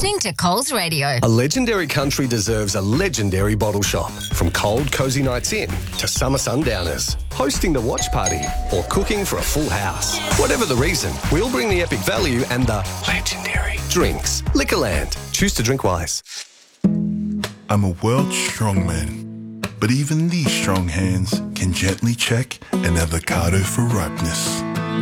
listening to Coles Radio. A legendary country deserves a legendary bottle shop. From cold, cosy nights in to summer sundowners, hosting the watch party or cooking for a full house. Whatever the reason, we'll bring the epic value and the legendary drinks. Liquorland. Choose to drink wise. I'm a world strongman, but even these strong hands can gently check an avocado for ripeness.